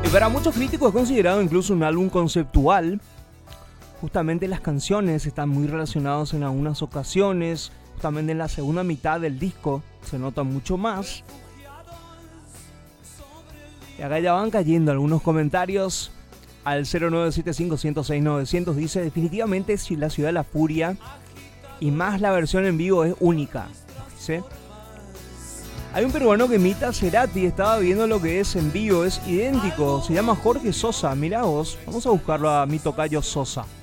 Y para muchos críticos es considerado incluso un álbum conceptual. Justamente las canciones están muy relacionadas en algunas ocasiones. Justamente en la segunda mitad del disco se nota mucho más. Y acá ya van cayendo algunos comentarios al 0975-106-900. Dice, definitivamente si la Ciudad de la Furia y más la versión en vivo es única. Dice, hay un peruano que imita a Cerati, estaba viendo lo que es en vivo, es idéntico. Se llama Jorge Sosa, mirá vos, vamos a buscarlo a mi tocayo Sosa.